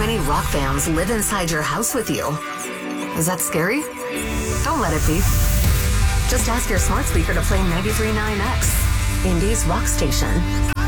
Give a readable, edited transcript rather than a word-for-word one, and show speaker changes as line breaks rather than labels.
many rock fans live inside your house with you. Is that scary? Don't let it be. Just ask your smart speaker to play 93.9X, Indy's rock station.